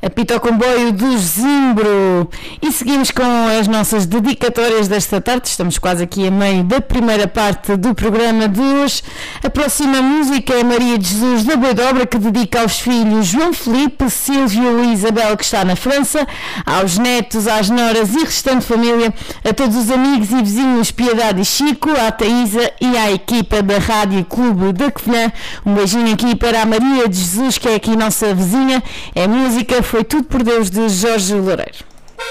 Apita o comboio do Zimbro. E seguimos com as nossas dedicatórias desta tarde. Estamos quase aqui a meio da primeira parte do programa de hoje. A próxima música é Maria de Jesus da Boidobra, que dedica aos filhos João Felipe, Silvio e Isabel, que está na França, aos netos, às noras e restante família, a todos os amigos e vizinhos Piedade e Chico, à Taísa e à equipa da Rádio Clube da Covilhã. Um beijinho aqui para a Maria de Jesus, que é aqui nossa vizinha. É música Foi Tudo por Deus, de Jorge Loureiro.